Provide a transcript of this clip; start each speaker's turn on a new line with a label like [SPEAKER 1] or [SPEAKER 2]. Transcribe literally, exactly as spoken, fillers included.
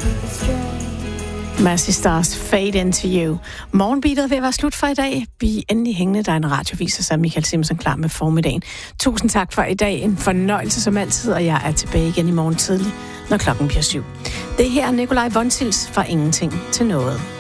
[SPEAKER 1] Massey Stars, Fade Into You. Morgenbeatet er ved at være slut for i dag. Vi er endelig hængende, der er en radioviser, så Michael Simpson klar med formiddagen. Tusind tak for i dag. En fornøjelse som altid, og jeg er tilbage igen i morgen tidlig, når klokken bliver syv. Det her er Nikolaj Vonsilds fra Ingenting til Noget.